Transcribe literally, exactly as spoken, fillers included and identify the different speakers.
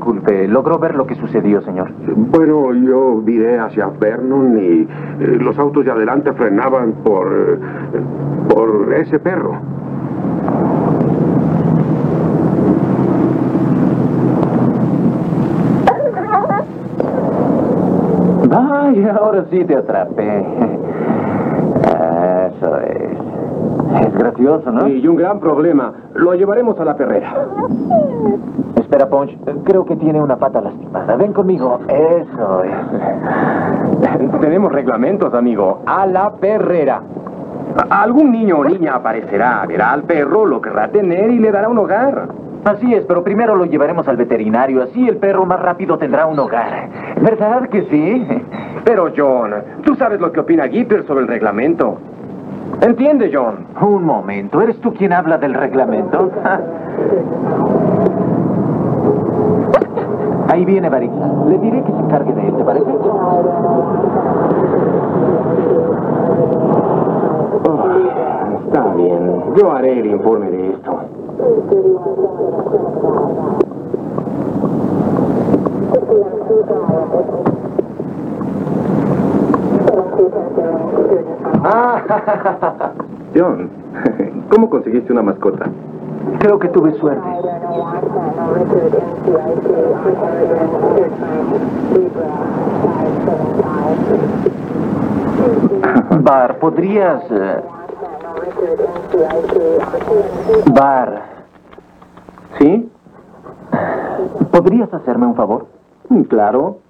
Speaker 1: disculpe, ¿logró ver lo que sucedió, señor?
Speaker 2: Bueno, yo viré hacia Vernon y eh, los autos de adelante frenaban por... eh, por ese perro.
Speaker 1: Ay, ahora sí te atrapé. Eso es. Es gracioso, ¿no?
Speaker 3: Y un gran problema. Lo llevaremos a la perrera.
Speaker 1: Espera, Punch. Creo que tiene una pata lastimada. Ven conmigo. Eso es.
Speaker 3: Tenemos reglamentos, amigo. A la perrera. A- Algún niño o niña aparecerá, verá al perro, lo querrá tener y le dará un hogar.
Speaker 1: Así es, pero primero lo llevaremos al veterinario. Así el perro más rápido tendrá un hogar. ¿Verdad que sí?
Speaker 3: Pero, John, tú sabes lo que opina Gipper sobre el reglamento. ¿Entiende, John?
Speaker 1: Un momento. ¿Eres tú quien habla del reglamento? Ahí viene Barik. Le diré que se encargue de él, ¿te parece?
Speaker 3: Oh, está bien. Yo haré el informe de esto. Ah, John, ¿cómo conseguiste una mascota?
Speaker 1: Creo que tuve suerte. Bar, ¿podrías... eh, Bar,
Speaker 3: ¿Sí?
Speaker 1: ¿podrías hacerme un favor?
Speaker 3: Claro.